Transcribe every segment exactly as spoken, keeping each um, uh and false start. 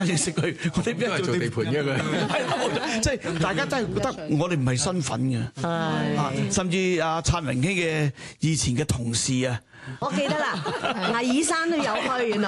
認識佢，我哋邊係做地盤嘅佢？係啦，即係大家真係覺得我哋唔係身份嘅，啊，甚至阿燦榮兄嘅以前嘅同事啊。 我記得啦，魏爾山都有去，原來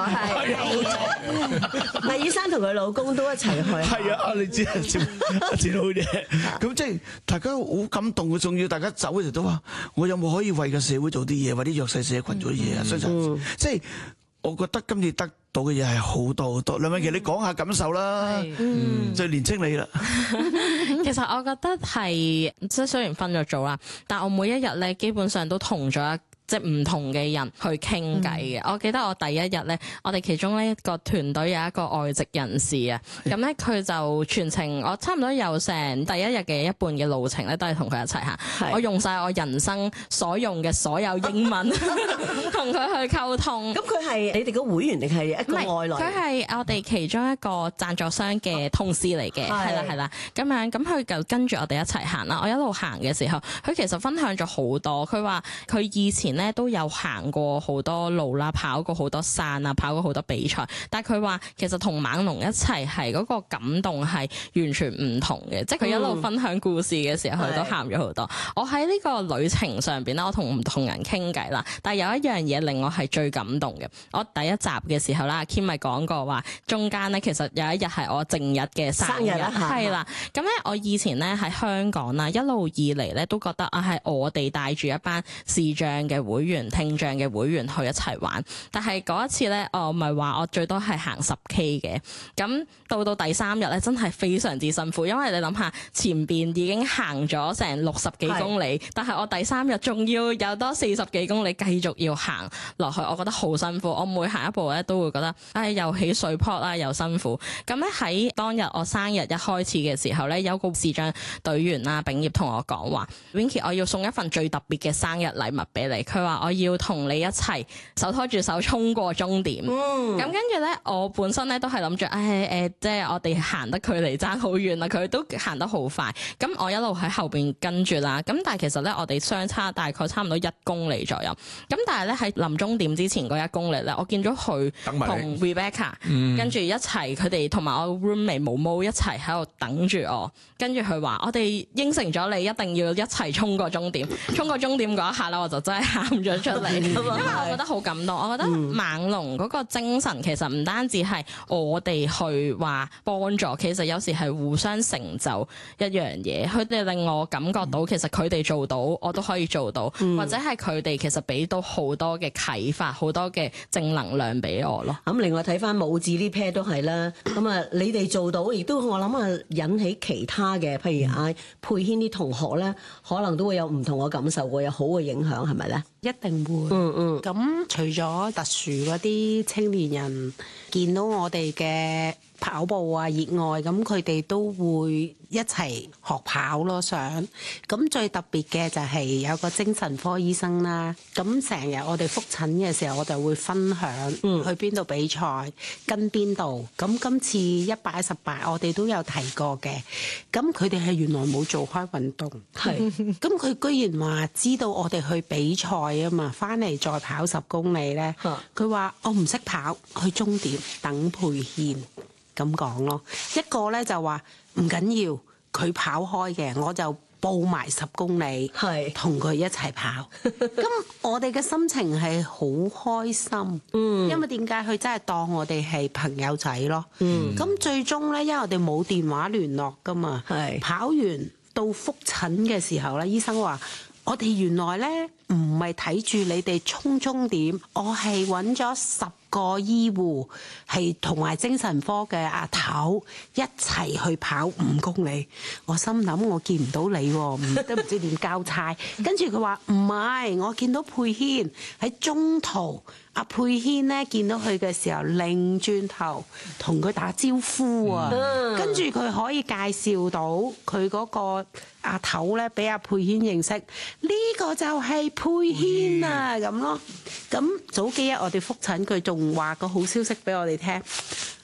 係魏爾山同佢老公都一齊去。 係啊，你知啊，阿展好嘢。咁即係大家好感動嘅，仲要大家走嘅時候都話：我有冇可以為個社會做啲嘢，為啲弱勢社群做啲嘢啊？相信即係我覺得今次得到嘅嘢係好多好多。梁詠琪，你講下感受啦，最年青你啦。 其實我覺得係即係雖然分咗組啦，但我每一日咧基本上都同咗一即係唔同嘅人去傾偈嘅。我記得我第一日咧，我哋其中呢一個團隊有一個外籍人士啊，咁咧佢就全程我差唔多有成第一日嘅一半嘅路程咧，都係同佢一齊行。我用晒我人生所用嘅所有英文同佢去溝通。 咁佢係你哋個會員定係一個外來？ 佢係我哋其中一個贊助商嘅同事嚟嘅，係啦係啦。咁樣咁佢就跟住我哋一齊行啦。我一路行嘅時候，佢其實分享咗好多。佢話佢以前咧都有行過好多路啦，跑過好多山啊，跑過好多比賽。但係佢話其實同猛龍一齊係嗰個感動係完全唔同嘅，即係佢一路分享故事嘅時候，佢、嗯、都喊咗好多。我喺呢個旅程上邊咧，我同唔同人傾偈啦。但係有一樣嘢令我係最感動嘅。我第一集嘅時候啦，阿 Kim 咪講過話，中間咧其實有一日係我正日嘅生日，係啦。咁咧我以前咧喺香港啦，一路以嚟咧都覺得啊係我哋帶住一班視障嘅會員、聽障嘅會員去一齊玩。但係嗰一次咧，我咪話我最多係行十 K 嘅。咁到到第三日咧，真係非常之辛苦，因為你諗下前邊已經行咗成六十幾公里，但係我第三日仲要有多四十幾公里繼續要行落去，我覺得好辛苦。我每行一步咧都會覺得，唉、哎，又起水泡啦，又辛苦。咁咧喺當日我生日一開始嘅時候咧，有個視障隊員啊，炳業同我講話 Winky 我要送一份最特別嘅生日禮物俾你。佢話我要同你一齊手拖住手衝過終點。咁跟住咧，我本身咧都係諗住，唉、哎、誒、呃，即係我哋行得距離爭好遠啦，佢都行得好快。咁我一路喺後邊跟住啦。咁但係其實咧，我哋相差大概差唔多一公里左右。咁但係咧喺臨終點之前嗰一公里咧，我見咗佢同 Rebecca、嗯、跟住一齊，佢哋同埋我 roommate 毛毛一齊喺度等住我。跟住佢話：我哋應承咗你一定要一齊衝過終點。衝過終點嗰一下咧，我就真係喊咗出嚟，因為我覺得好感動。我覺得猛龍嗰個精神其實唔單止係我哋去話幫助，其實有時係互相成就一樣嘢。佢哋令我感覺到其實佢哋做到，我都可以做到，嗯、或者係佢哋其實俾到好多嘅啟發，好多嘅正能量俾我咯。 咁另外睇翻母子呢 pair 都係啦，咁啊你哋做到，亦都我諗啊引起其他嘅，譬如阿佩軒啲同學咧，可能都會有唔同嘅感受，會有好嘅影響，係咪咧？ 一定會。嗯嗯。咁除咗特殊嗰啲青年人見到我哋嘅跑步啊熱愛，咁佢哋都會一齊學跑咯。想咁最特別嘅就係有個精神科醫生啦。咁成日我哋覆診嘅時候，我就會分享去邊度比賽，跟邊度。咁今次一百一十八，我哋都有提過嘅。咁佢哋係原來冇做開運動，係。咁佢居然話知道我哋去比賽啊嘛，翻嚟再跑十公里咧。佢話我唔識跑，去終點等佩軒。咁講咯，一個咧就話唔緊要，佢跑開嘅，我就報埋十公里，係同佢一齊跑。咁我哋嘅心情係好開心，嗯，因為點解佢真係當我哋係朋友仔咯，嗯。咁最終咧，因為我哋冇電話聯絡噶嘛，係跑完到覆診嘅時候咧，醫生話我哋原來咧唔係睇住你哋衝終點，我係揾咗十個醫護係同埋精神科嘅阿頭一齊去跑五公里。我心諗我見唔到你，唔都唔知點交差。跟住佢話唔係，我見到佩軒喺中途，阿佩軒咧見到佢嘅時候，擰轉頭同佢打招呼啊。嗯、跟住佢可以介紹到佢嗰個阿頭咧，俾阿佩軒認識。呢、這個就係佩軒啊，咁咯。咁早幾日我哋覆診，佢仲話個好消息俾我哋聽，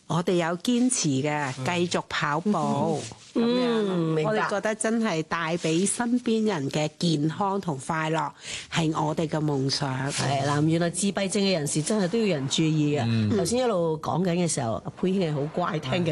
我哋有堅持嘅，繼續跑步咁樣。 嗯明白我哋覺得真係帶俾身邊人嘅健康同快樂係我哋嘅夢想。 係啦，原來自閉症嘅人士真係都要人注意啊！頭先一路講緊嘅時候，阿佩軒係好乖聽嘅。